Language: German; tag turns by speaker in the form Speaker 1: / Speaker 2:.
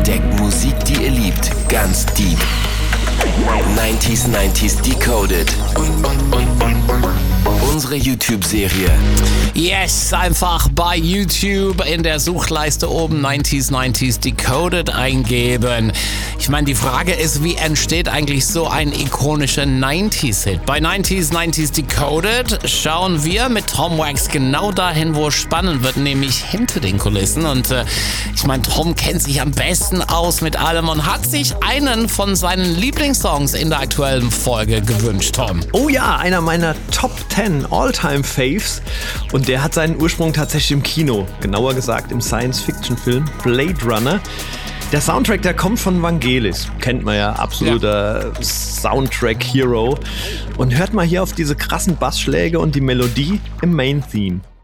Speaker 1: entdeckt Musik, die ihr liebt, ganz deep. 90s Decoded. Unsere YouTube-Serie.
Speaker 2: Yes, einfach bei YouTube in der Suchleiste oben 90s Decoded eingeben. Ich meine, die Frage ist, wie entsteht eigentlich so ein ikonischer 90s-Hit? Bei 90s Decoded schauen wir mit Tom Wax genau dahin, wo es spannend wird, nämlich hinter den Kulissen. Und ich meine, Tom kennt sich am besten aus mit allem und hat sich einen von seinen Lieblingssongs in der aktuellen Folge gewünscht, Tom.
Speaker 3: Oh ja, einer meiner Top 10 All-Time-Faves. Und der hat seinen Ursprung tatsächlich im Kino. Genauer gesagt im Science-Fiction-Film Blade Runner. Der Soundtrack, der kommt von Vangelis. Kennt man ja, absoluter Soundtrack-Hero. Und hört mal hier auf diese krassen Bassschläge und die Melodie im Main-Theme.